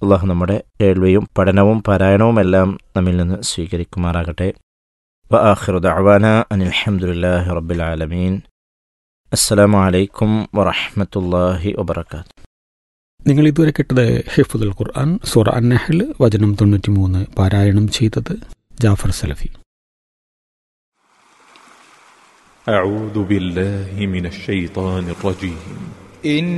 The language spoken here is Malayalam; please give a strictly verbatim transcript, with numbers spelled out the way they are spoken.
അള്ളാഹു നമ്മുടെ കേൾവിയും പഠനവും പാരായണവും എല്ലാം നമ്മിൽ നിന്ന് സ്വീകരിക്കുമാറാകട്ടെ. വ ആഖിറു ദഅ്വാനാ അനിൽ ഹംദുലില്ലാഹി റബ്ബിൽ ആലമീൻ. അസ്സലാമു അലൈക്കും വറഹ്മത്തുള്ളാഹി വബറകാതുഹു. നിങ്ങൾ ഇതുവരെ കേട്ടത് ഹിഫ്ദുൽ ഖുർആൻ സൂറ അൻ-നഹ്ൽ വചനം തൊണ്ണൂറ്റി മൂന്ന് പാരായണം ചെയ്തത് ജാഫർ സലഫി. أعوذ بالله من الشيطان الرجيم.